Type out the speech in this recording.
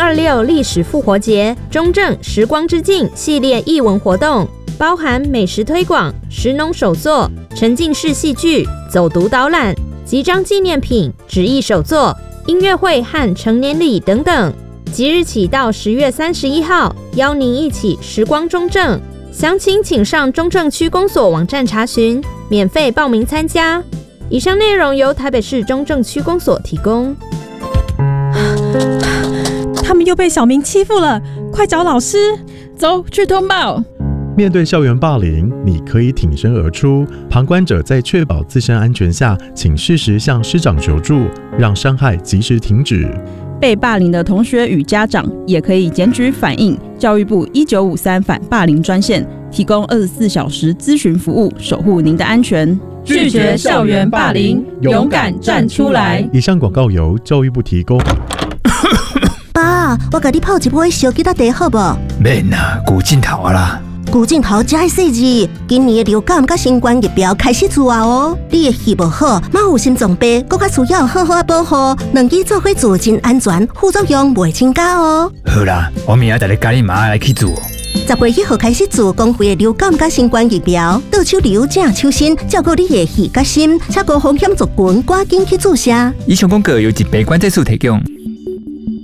2026历史复活节中正时光之境系列艺文活动，包含美食推广、食农手作、沉浸式戏剧、走读导览、集章纪念品、纸艺手作、音乐会和成年礼等等。即日起到10月31号，邀您一起时光中正。详情请上中正区公所网站查询，免费报名参加。以上内容由台北市中正区公所提供。 他们又被小明欺负了，快找老师！ 走去通报。 面对校园霸凌，你可以挺身而出。旁观者在确保自身安全下，请适时向师长求助，让伤害及时停止。 被霸凌的同学与家长也可以检举反映教育部1953反霸凌专线，提供24小时咨询服务，守护您的安全。 拒绝校园霸凌，勇敢站出来。 以上广告由教育部提供。 爸，我给你泡一杯烧鸡仔茶好不？ 免啦，古镜头啦。 古镜头这细字，今年的流感甲新冠疫苗开始做啊哦。你的肺不好，妈有心脏病，更加需要好好保护。两剂做伙做真安全，副作用袂增加哦。 好啦，我明仔带你家你妈来去做。 10月1号开始做公费的流感甲新冠疫苗，倒手流正手心，照顾你的肺甲心，且高风险族群赶紧去注射。 以上广告由疾病管制署提供。